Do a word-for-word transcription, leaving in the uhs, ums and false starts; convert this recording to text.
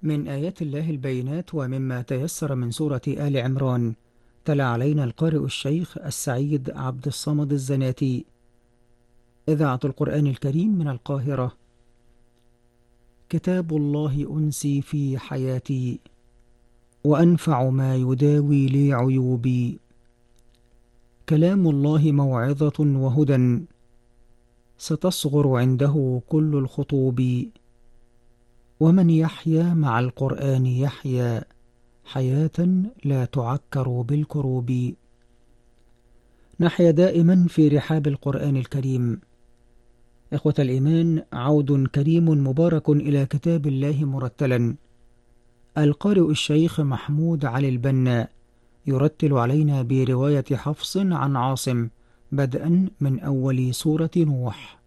من آيات الله البينات ومما تيسر من سورة آل عمران. تلا علينا القارئ الشيخ السعيد عبد الصمد الزناتي. إذاعة القرآن الكريم من القاهرة. كتاب الله أنسي في حياتي، وأنفع ما يداوي لي عيوبي. كلام الله موعظة وهدى، ستصغر عنده كل الخطوب. ومن يحيا مع القرآن يحيا حياة لا تعكر بالكروب. نحيا دائما في رحاب القرآن الكريم. إخوة الإيمان، عود كريم مبارك إلى كتاب الله مرتلا. القارئ الشيخ محمود علي البنا يرتل علينا برواية حفص عن عاصم بدءا من أول سورة نوح.